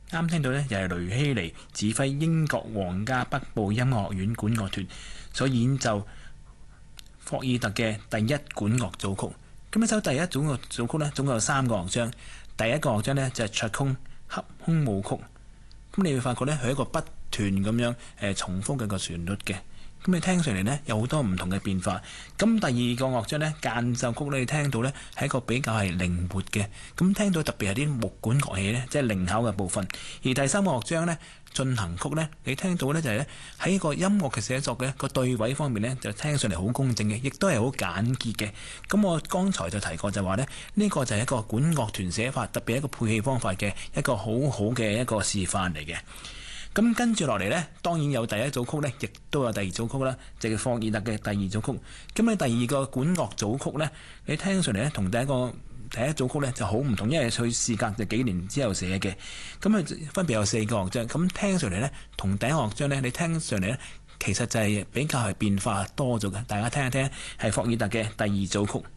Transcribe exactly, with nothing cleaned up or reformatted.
啱聽到呢，又係雷希尼指揮英國皇家北部音樂學院管樂團所演奏霍爾特嘅第一管樂組曲。咁一首第一組樂組曲呢，總共有三個樂章。第一個樂章呢，就係卓空合空舞曲。咁你會發覺呢，佢係一個不斷咁樣誒重複嘅個旋律嘅。咁你聽上嚟呢，有好多唔同嘅變化。咁第二個樂章呢，間奏曲你聽到呢係一個比較係靈活嘅。咁聽到特別係啲木管樂器呢，即係靈巧嘅部分。而第三個樂章呢，進行曲呢，你聽到呢就係呢喺個音樂嘅寫作嘅個對位方面呢，就聽上嚟好公正嘅，亦都係好簡潔嘅。咁我剛才就提過就話呢，呢個就係一個管樂團寫法，特別係一個配器方法嘅一個好好嘅一個示範嚟嘅。咁跟住落嚟呢，當然有第一組曲呢，亦都有第二組曲啦，就係霍爾特嘅第二組曲。咁你第二個管樂組曲呢，你聽上嚟呢，同第一個第一組曲呢就好唔同，因為佢事隔就幾年之後寫嘅。咁佢分別有四個樂章，咁聽上嚟呢，同第一個樂章呢，你聽上嚟呢，其實就係比較係變化多咗嘅。大家聽一聽，係霍爾特嘅第二組曲。